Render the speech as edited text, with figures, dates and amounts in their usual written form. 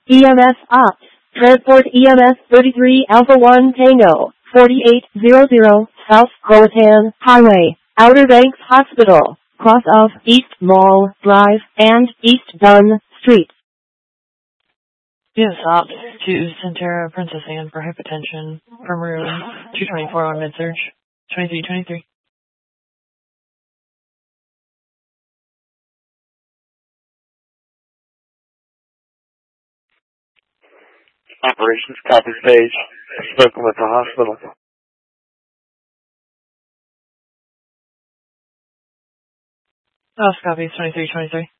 EMS Ops. Transport EMS 33 Alpha 1 Tango, 4800 South Croatan Highway, Outer Banks Hospital, cross of East Mall Drive and East Dunn Street. Yes, Ops to Centera Princess Anne for hypertension from room 224 on mid-surge, 2323. Operations copy stage. Spoken with the hospital. House copy 2323.